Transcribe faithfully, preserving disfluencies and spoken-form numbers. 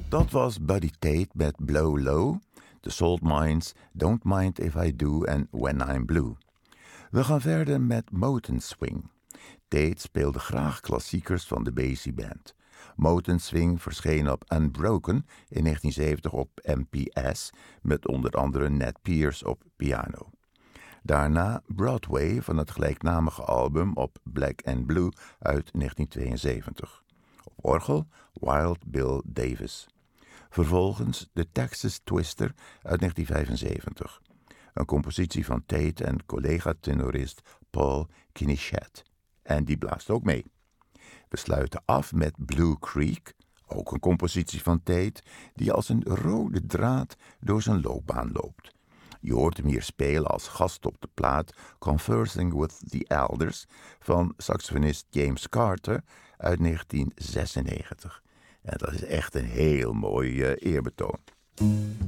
Dat was Buddy Tate met Blow Low, The Salt Mines, Don't Mind If I Do en When I'm Blue. We gaan verder met Motown Swing. Tate speelde graag klassiekers van de Basie Band. Motown Swing verscheen op Unbroken in negentien zeventig op M P S met onder andere Ned Pierce op piano. Daarna Broadway van het gelijknamige album op Black and Blue uit negentien tweeënzeventig. Op orgel Wild Bill Davis. Vervolgens de Texas Twister uit negentien vijfenzeventig. Een compositie van Tate en collega-tenorist Paul Kinichet. En die blaast ook mee. We sluiten af met Blue Creek, ook een compositie van Tate, die als een rode draad door zijn loopbaan loopt. Je hoort hem hier spelen als gast op de plaat Conversing with the Elders van saxofonist James Carter uit negentien zesennegentig. En dat is echt een heel mooi uh, eerbetoon.